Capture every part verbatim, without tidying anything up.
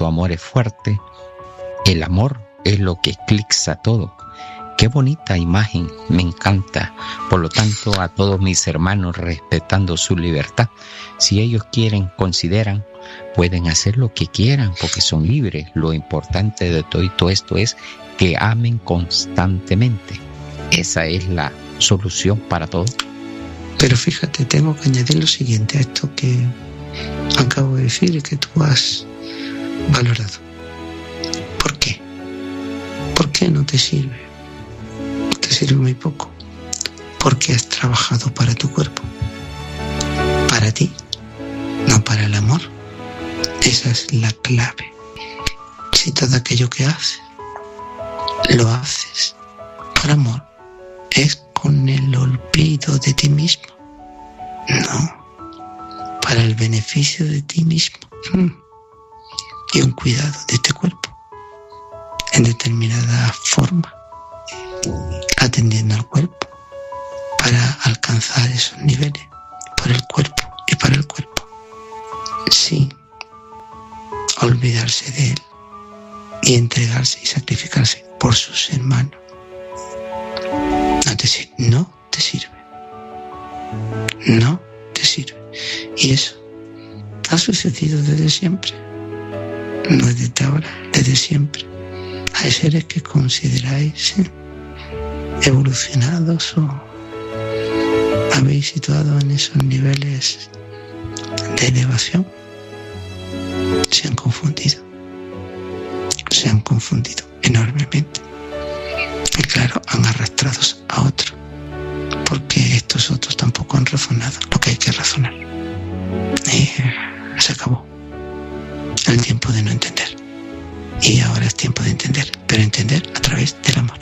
tu amor es fuerte. El amor es lo que eclipsa todo. Qué bonita imagen, me encanta. Por lo tanto, a todos mis hermanos, respetando su libertad, si ellos quieren, consideran, pueden hacer lo que quieran porque son libres. Lo importante de todo, y todo esto es que amen constantemente. Esa es la solución para todo. Pero fíjate, tengo que añadir lo siguiente a esto que acabo de decir y que tú has valorado. ¿Por qué? ¿Por qué no te sirve? Te sirve muy poco. Porque has trabajado para tu cuerpo. Para ti, no para el amor. Esa es la clave. Si todo aquello que haces, lo haces por amor, es con el olvido de ti mismo. No, para el beneficio de ti mismo. Y un cuidado de este cuerpo en determinada forma, atendiendo al cuerpo para alcanzar esos niveles por el cuerpo y para el cuerpo, sin olvidarse de él y entregarse y sacrificarse por sus hermanos. No te, no te sirve. No te sirve. Y eso ha sucedido desde siempre. No es desde ahora, desde siempre. Hay seres que consideráis ¿eh? evolucionados o habéis situado en esos niveles de elevación. Se han confundido. Se han confundido enormemente. Y claro, han arrastrado a otros, porque estos otros tampoco han razonado lo que hay que razonar. Y se acabó el tiempo de no entender. Y ahora es tiempo de entender, pero entender a través del amor.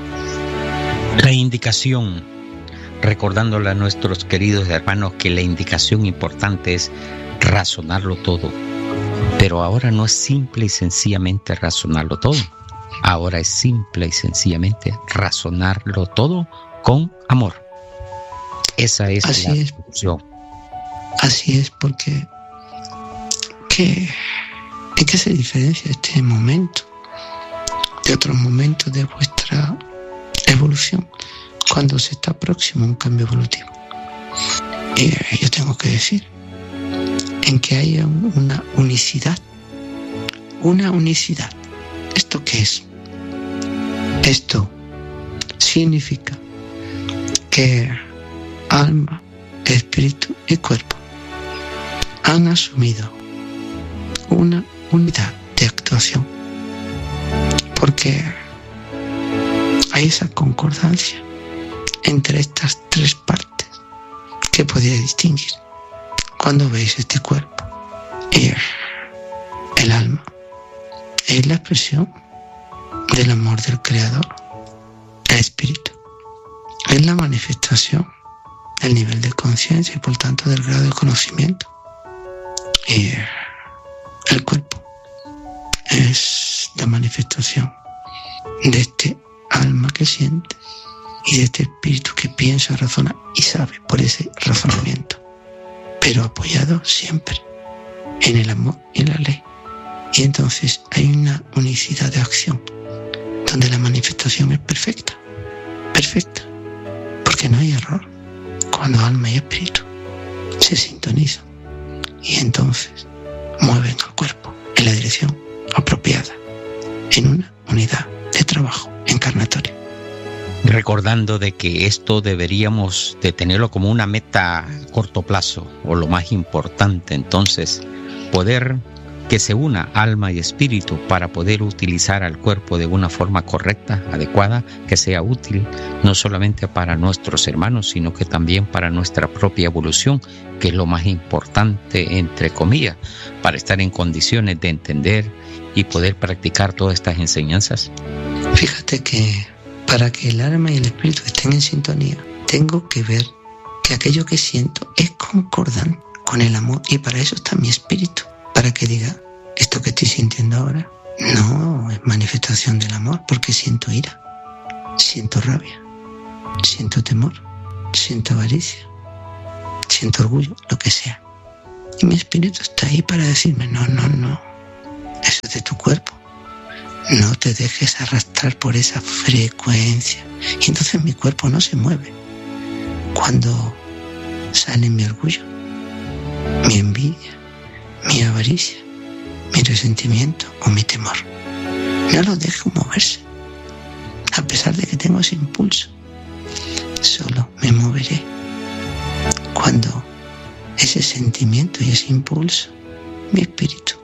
La indicación, recordándole a nuestros queridos hermanos que la indicación importante es razonarlo todo. Pero ahora no es simple y sencillamente razonarlo todo. Ahora es simple y sencillamente razonarlo todo con amor. Esa es Así la es. solución. Así es, porque ¿qué, ¿en qué se diferencia este momento de otros momentos de vuestra evolución cuando se está próximo a un cambio evolutivo? Y yo tengo que decir en que haya una unicidad. Una unicidad. ¿Esto qué es? Esto significa que alma, espíritu y cuerpo han asumido una unidad de actuación, porque hay esa concordancia entre estas tres partes que podría distinguir cuando veis este cuerpo. Y el alma es la expresión del amor del Creador. El espíritu es la manifestación del nivel de conciencia y por tanto del grado de conocimiento. Y el cuerpo es la manifestación de este alma que siente y de este espíritu que piensa, razona y sabe por ese razonamiento, pero apoyado siempre en el amor y en la ley. Y entonces hay una unicidad de acción donde la manifestación es perfecta, perfecta, porque no hay error cuando alma y espíritu se sintonizan y entonces mueven al cuerpo en la dirección apropiada, en una unidad de trabajo encarnatorio. Recordando de que esto deberíamos de tenerlo como una meta a corto plazo, o lo más importante, entonces, poder que se una alma y espíritu para poder utilizar al cuerpo de una forma correcta, adecuada, que sea útil no solamente para nuestros hermanos, sino que también para nuestra propia evolución, que es lo más importante, entre comillas, para estar en condiciones de entender y poder practicar todas estas enseñanzas. Fíjate que para que el alma y el espíritu estén en sintonía, tengo que ver que aquello que siento es concordante con el amor, y para eso está mi espíritu, para que diga, esto que estoy sintiendo ahora no es manifestación del amor, porque siento ira, siento rabia, siento temor, siento avaricia, siento orgullo, lo que sea. Y mi espíritu está ahí para decirme, no, no, no, de tu cuerpo. No te dejes arrastrar por esa frecuencia. Y entonces mi cuerpo no se mueve. Cuando sale mi orgullo, mi envidia, mi avaricia, mi resentimiento o mi temor, no lo dejo moverse. A pesar de que tengo ese impulso, solo me moveré cuando ese sentimiento y ese impulso, mi espíritu,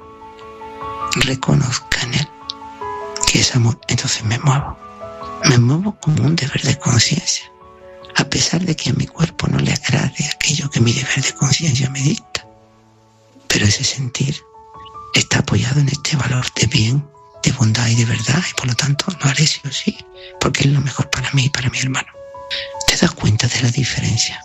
reconozca en él que es amor. Entonces me muevo. Me muevo como un deber de conciencia, a pesar de que a mi cuerpo no le agrade aquello que mi deber de conciencia me dicta. Pero ese sentir está apoyado en este valor de bien, de bondad y de verdad, y por lo tanto lo haré sí o sí, porque es lo mejor para mí y para mi hermano. ¿Te das cuenta de la diferencia?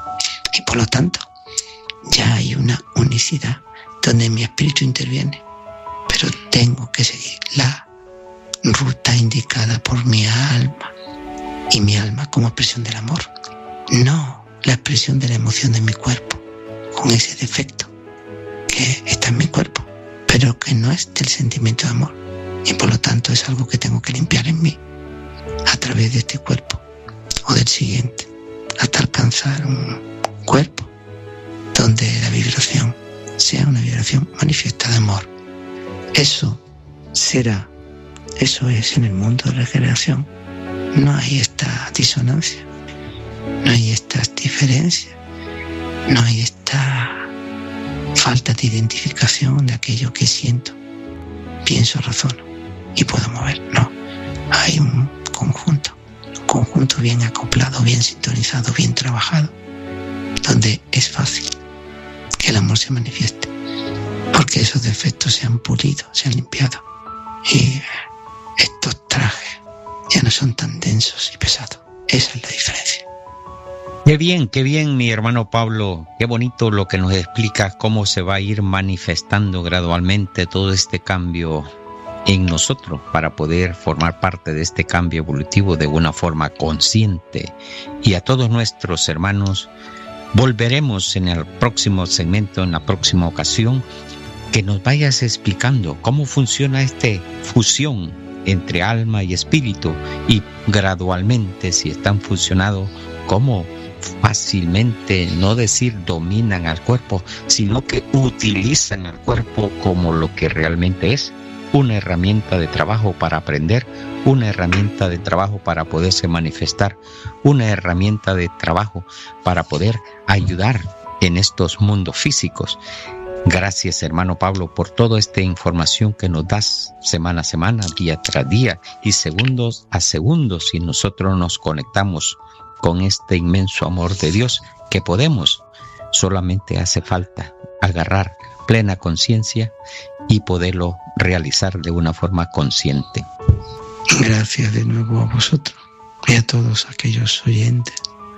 Y por lo tanto, ya hay una unicidad donde mi espíritu interviene, pero tengo que seguir la ruta indicada por mi alma, y mi alma como expresión del amor, no la expresión de la emoción de mi cuerpo, con ese defecto que está en mi cuerpo, pero que no es del sentimiento de amor, y por lo tanto es algo que tengo que limpiar en mí a través de este cuerpo o del siguiente, hasta alcanzar un cuerpo donde la vibración sea una vibración manifiesta de amor. Eso será, eso es en el mundo de la regeneración. No hay esta disonancia, no hay estas diferencias, no hay esta falta de identificación de aquello que siento, pienso, razono y puedo mover. No, hay un conjunto, un conjunto bien acoplado, bien sintonizado, bien trabajado, donde es fácil que el amor se manifieste, porque esos defectos se han pulido, se han limpiado, y estos trajes ya no son tan densos y pesados. Esa es la diferencia. Qué bien, qué bien, mi hermano Pablo. Qué bonito lo que nos explica, cómo se va a ir manifestando gradualmente todo este cambio en nosotros para poder formar parte de este cambio evolutivo de una forma consciente. Y a todos nuestros hermanos, volveremos en el próximo segmento, en la próxima ocasión, que nos vayas explicando cómo funciona esta fusión entre alma y espíritu, y gradualmente, si están fusionados, cómo fácilmente, no decir dominan al cuerpo, sino que utilizan al cuerpo como lo que realmente es, una herramienta de trabajo para aprender, una herramienta de trabajo para poderse manifestar, una herramienta de trabajo para poder ayudar en estos mundos físicos. Gracias, hermano Pablo, por toda esta información que nos das semana a semana, día tras día y segundos a segundos, si nosotros nos conectamos con este inmenso amor de Dios que podemos. Solamente hace falta agarrar plena conciencia y poderlo realizar de una forma consciente. Gracias de nuevo a vosotros y a todos aquellos oyentes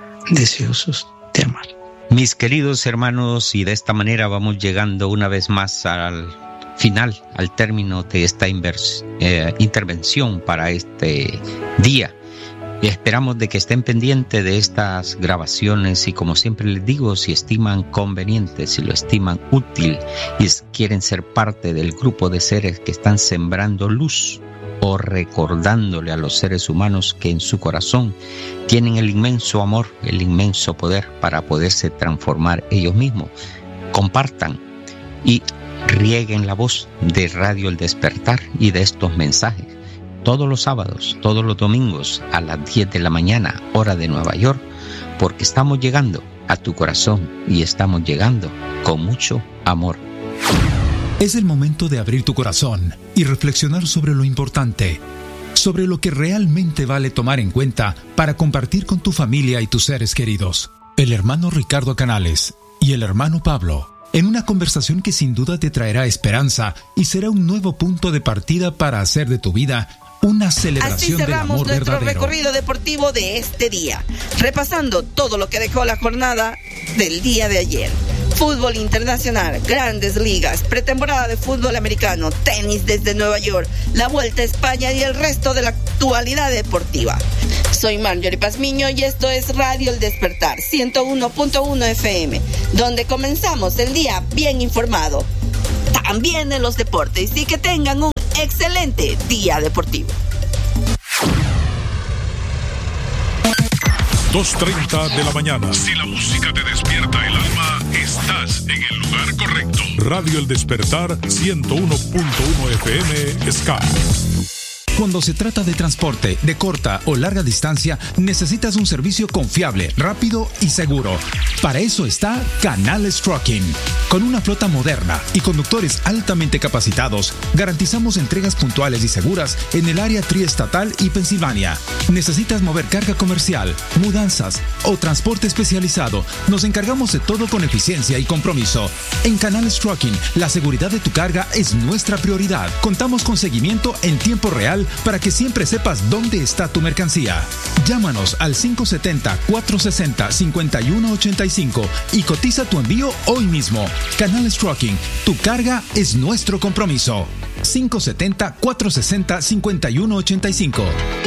deseosos de amar. Mis queridos hermanos, y de esta manera vamos llegando una vez más al final, al término de esta invers- eh, intervención para este día. Y esperamos de que estén pendientes de estas grabaciones, y como siempre les digo, si estiman conveniente, si lo estiman útil y quieren ser parte del grupo de seres que están sembrando luz o recordándole a los seres humanos que en su corazón tienen el inmenso amor, el inmenso poder para poderse transformar ellos mismos, compartan y rieguen la voz de Radio El Despertar y de estos mensajes. Todos los sábados, todos los domingos a las diez de la mañana, hora de Nueva York, porque estamos llegando a tu corazón y estamos llegando con mucho amor. Es el momento de abrir tu corazón y reflexionar sobre lo importante, sobre lo que realmente vale tomar en cuenta para compartir con tu familia y tus seres queridos. El hermano Ricardo Canales y el hermano Pablo, en una conversación que sin duda te traerá esperanza y será un nuevo punto de partida para hacer de tu vida una celebración del amor verdadero. Así cerramos nuestro recorrido deportivo de este día, repasando todo lo que dejó la jornada del día de ayer. Fútbol internacional, grandes ligas, pretemporada de fútbol americano, tenis desde Nueva York, la Vuelta a España y el resto de la actualidad deportiva. Soy Marjorie Pazmiño y esto es Radio El Despertar, ciento uno punto uno F M, donde comenzamos el día bien informado. también en los deportes, y que tengan un excelente día deportivo. dos treinta de la mañana. Si la música te despierta el alma, estás en el lugar correcto. Radio El Despertar ciento uno punto uno F M Sky. Cuando se trata de transporte de corta o larga distancia, necesitas un servicio confiable, rápido y seguro. Para eso está Canales Trucking. Con una flota moderna y conductores altamente capacitados, garantizamos entregas puntuales y seguras en el área triestatal y Pensilvania. ¿Necesitas mover carga comercial, mudanzas o transporte especializado? Nos encargamos de todo con eficiencia y compromiso. En Canales Trucking, la seguridad de tu carga es nuestra prioridad. Contamos con seguimiento en tiempo real para que siempre sepas dónde está tu mercancía. Llámanos al cinco siete cero, cuatro seis cero, cinco uno ocho cinco y cotiza tu envío hoy mismo. Canales Trucking, tu carga es nuestro compromiso. cinco siete cero, cuatro seis cero, cinco uno ocho cinco.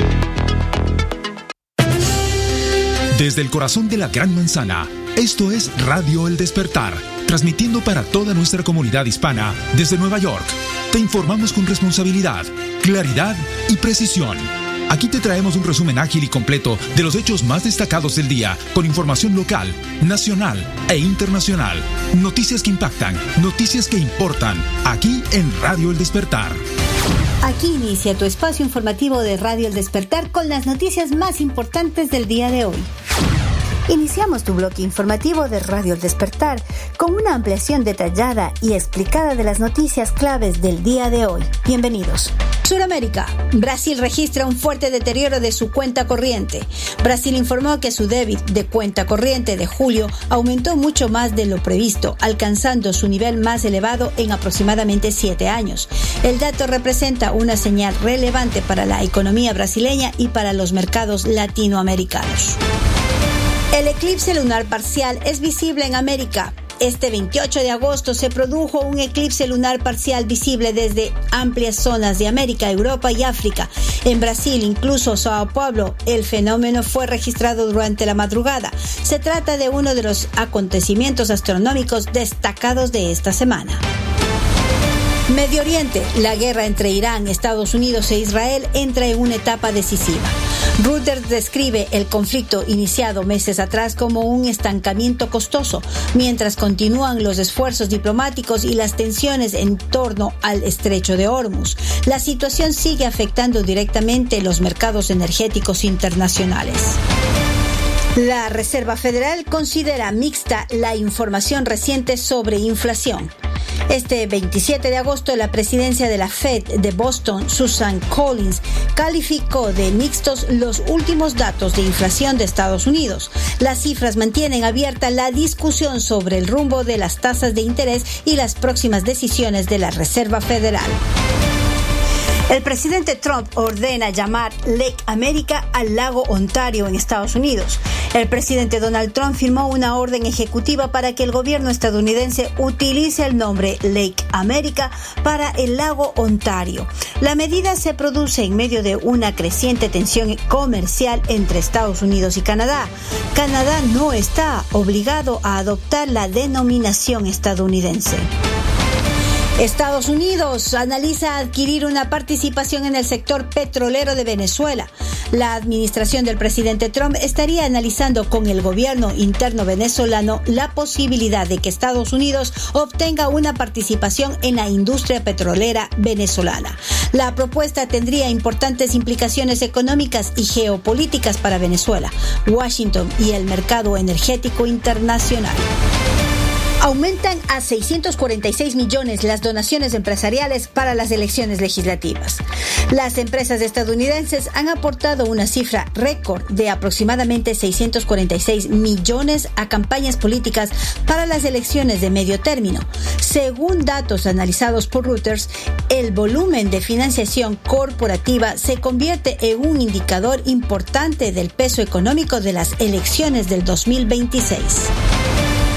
Desde el corazón de la Gran Manzana, esto es Radio El Despertar, transmitiendo para toda nuestra comunidad hispana desde Nueva York. Te informamos con responsabilidad, claridad y precisión. Aquí te traemos un resumen ágil y completo de los hechos más destacados del día, con información local, nacional e internacional. Noticias que impactan, noticias que importan, aquí en Radio El Despertar. Aquí inicia tu espacio informativo de Radio El Despertar con las noticias más importantes del día de hoy. Iniciamos tu bloque informativo de Radio El Despertar con una ampliación detallada y explicada de las noticias claves del día de hoy. Bienvenidos. Suramérica. Brasil registra un fuerte deterioro de su cuenta corriente. Brasil informó que su débito de cuenta corriente de julio aumentó mucho más de lo previsto, alcanzando su nivel más elevado en aproximadamente siete años. El dato representa una señal relevante para la economía brasileña y para los mercados latinoamericanos. El eclipse lunar parcial es visible en América. Este veintiocho de agosto se produjo un eclipse lunar parcial visible desde amplias zonas de América, Europa y África. En Brasil, incluso Sao Paulo, el fenómeno fue registrado durante la madrugada. Se trata de uno de los acontecimientos astronómicos destacados de esta semana. Medio Oriente. La guerra entre Irán, Estados Unidos e Israel entra en una etapa decisiva. Reuters describe el conflicto iniciado meses atrás como un estancamiento costoso, mientras continúan los esfuerzos diplomáticos y las tensiones en torno al estrecho de Hormuz. La situación sigue afectando directamente los mercados energéticos internacionales. La Reserva Federal considera mixta la información reciente sobre inflación. Este veintisiete de agosto, la presidencia de la Fed de Boston, Susan Collins, calificó de mixtos los últimos datos de inflación de Estados Unidos. Las cifras mantienen abierta la discusión sobre el rumbo de las tasas de interés y las próximas decisiones de la Reserva Federal. El presidente Trump ordena llamar Lake America al lago Ontario en Estados Unidos. El presidente Donald Trump firmó una orden ejecutiva para que el gobierno estadounidense utilice el nombre Lake America para el lago Ontario. La medida se produce en medio de una creciente tensión comercial entre Estados Unidos y Canadá. Canadá no está obligado a adoptar la denominación estadounidense. Estados Unidos analiza adquirir una participación en el sector petrolero de Venezuela. La administración del presidente Trump estaría analizando con el gobierno interno venezolano la posibilidad de que Estados Unidos obtenga una participación en la industria petrolera venezolana. La propuesta tendría importantes implicaciones económicas y geopolíticas para Venezuela, Washington y el mercado energético internacional. Aumentan a seiscientos cuarenta y seis millones las donaciones empresariales para las elecciones legislativas. Las empresas estadounidenses han aportado una cifra récord de aproximadamente seiscientos cuarenta y seis millones a campañas políticas para las elecciones de medio término. Según datos analizados por Reuters, el volumen de financiación corporativa se convierte en un indicador importante del peso económico de las elecciones del dos mil veintiséis.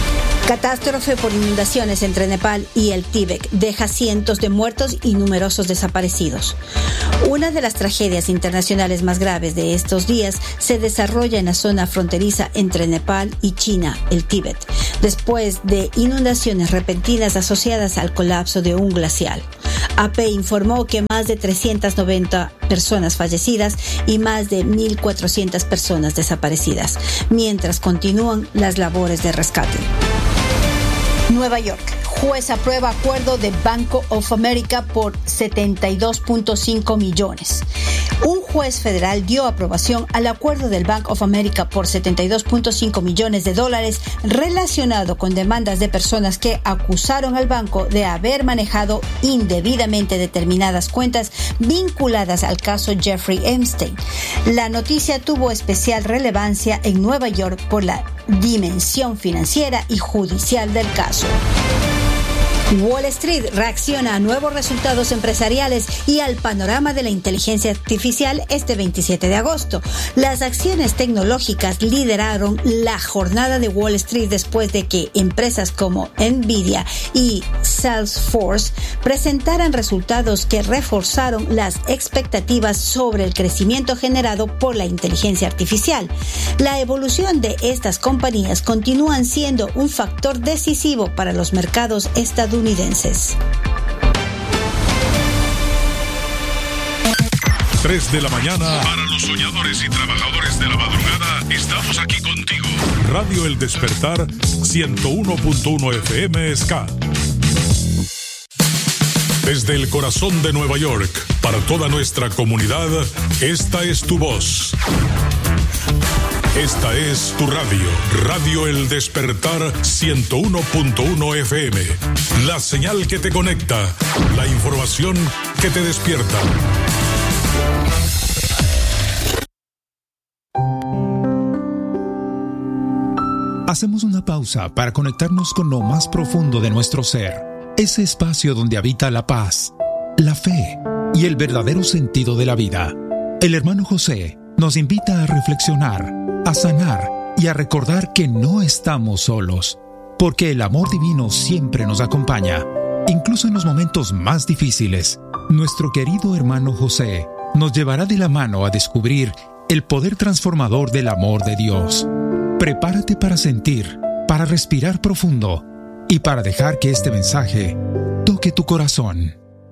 Catástrofe por inundaciones entre Nepal y el Tíbet deja cientos de muertos y numerosos desaparecidos. Una de las tragedias internacionales más graves de estos días se desarrolla en la zona fronteriza entre Nepal y China, el Tíbet, después de inundaciones repentinas asociadas al colapso de un glacial. A P informó que más de trescientas noventa personas fallecidas y más de mil cuatrocientas personas desaparecidas, mientras continúan las labores de rescate. Nueva York. Juez aprueba acuerdo de Bank of America por setenta y dos punto cinco millones. Un juez federal dio aprobación al acuerdo del Bank of America por setenta y dos punto cinco millones de dólares relacionado con demandas de personas que acusaron al banco de haber manejado indebidamente determinadas cuentas vinculadas al caso Jeffrey Epstein. La noticia tuvo especial relevancia en Nueva York por la dimensión financiera y judicial del caso. Wall Street reacciona a nuevos resultados empresariales y al panorama de la inteligencia artificial este veintisiete de agosto. Las acciones tecnológicas lideraron la jornada de Wall Street después de que empresas como Nvidia y Salesforce presentaran resultados que reforzaron las expectativas sobre el crecimiento generado por la inteligencia artificial. La evolución de estas compañías continúan siendo un factor decisivo para los mercados estadounidenses. tres de la mañana. Para los soñadores y trabajadores de la madrugada, estamos aquí contigo. Radio El Despertar, ciento uno punto uno F M Ska. Desde el corazón de Nueva York, para toda nuestra comunidad, esta es tu voz. Esta es tu radio, Radio El Despertar ciento uno punto uno F M. La señal que te conecta, la información que te despierta. Hacemos una pausa para conectarnos con lo más profundo de nuestro ser, ese espacio donde habita la paz, la fe y el verdadero sentido de la vida. El hermano José nos invita a reflexionar, a sanar y a recordar que no estamos solos, porque el amor divino siempre nos acompaña, incluso en los momentos más difíciles. Nuestro querido hermano José nos llevará de la mano a descubrir el poder transformador del amor de Dios. Prepárate para sentir, para respirar profundo y para dejar que este mensaje toque tu corazón.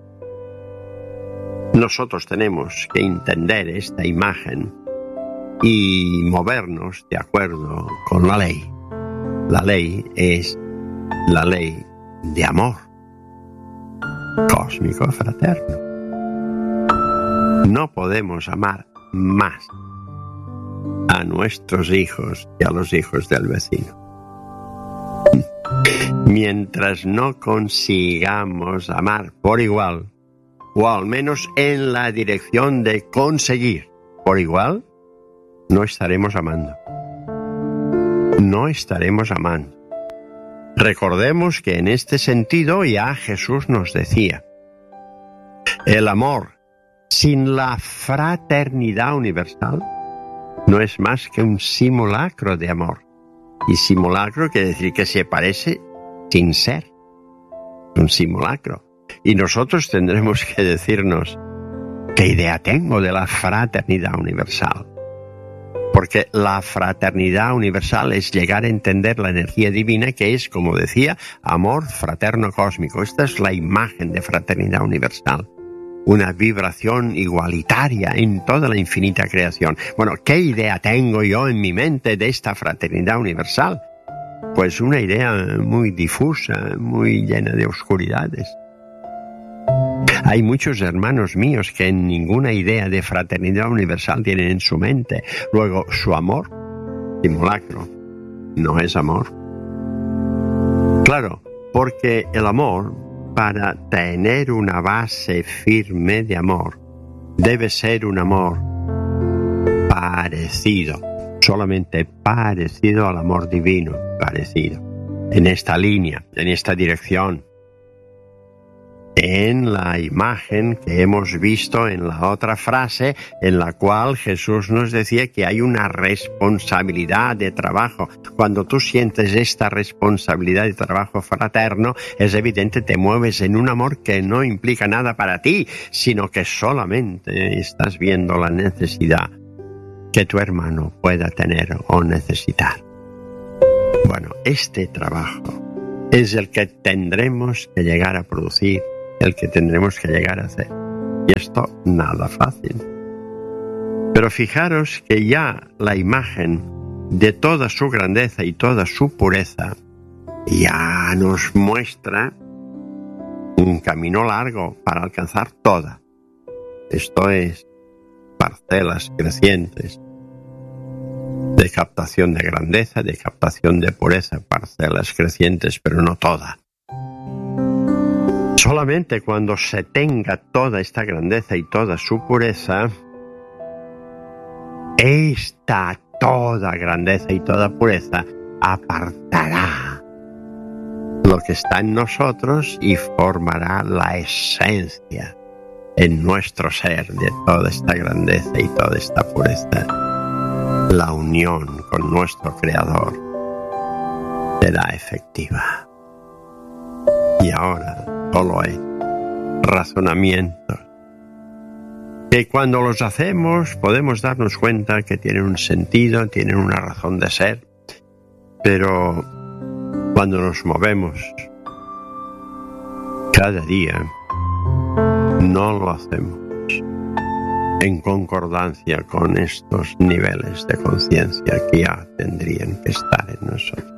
Nosotros tenemos que entender esta imagen y movernos de acuerdo con la ley. La ley es la ley de amor cósmico fraterno. No podemos amar más a nuestros hijos y a los hijos del vecino. Mientras no consigamos amar por igual, o al menos en la dirección de conseguir por igual, no estaremos amando. No estaremos amando. Recordemos que en este sentido ya Jesús nos decía, el amor sin la fraternidad universal no es más que un simulacro de amor. Y simulacro quiere decir que se parece sin ser. Un simulacro. Y nosotros tendremos que decirnos, ¿qué idea tengo de la fraternidad universal? Porque la fraternidad universal es llegar a entender la energía divina, que es, como decía, amor fraterno cósmico. Esta es la imagen de fraternidad universal. Una vibración igualitaria en toda la infinita creación. Bueno, ¿qué idea tengo yo en mi mente de esta fraternidad universal? Pues una idea muy difusa, muy llena de oscuridades. Hay muchos hermanos míos que ninguna idea de fraternidad universal tienen en su mente. Luego, su amor, simulacro, no es amor. Claro, porque el amor, para tener una base firme de amor, debe ser un amor parecido, solamente parecido al amor divino, parecido, en esta línea, en esta dirección. en la imagen que hemos visto en la otra frase, en la cual Jesús nos decía que hay una responsabilidad de trabajo. Cuando tú sientes esta responsabilidad de trabajo fraterno, es evidente, te mueves en un amor que no implica nada para ti, sino que solamente estás viendo la necesidad que tu hermano pueda tener o necesitar. Bueno, este trabajo es el que tendremos que llegar a producir, el que tendremos que llegar a hacer. Y esto nada fácil. Pero fijaros que ya la imagen de toda su grandeza y toda su pureza ya nos muestra un camino largo para alcanzar toda. Esto es parcelas crecientes de captación de grandeza, de captación de pureza, parcelas crecientes, pero no toda. Solamente cuando se tenga toda esta grandeza y toda su pureza, esta toda grandeza y toda pureza apartará lo que está en nosotros y formará la esencia en nuestro ser de toda esta grandeza y toda esta pureza. La unión con nuestro Creador será efectiva. Y ahora solo hay razonamientos que cuando los hacemos podemos darnos cuenta que tienen un sentido, tienen una razón de ser, pero cuando nos movemos cada día no lo hacemos en concordancia con estos niveles de conciencia que ya tendrían que estar en nosotros.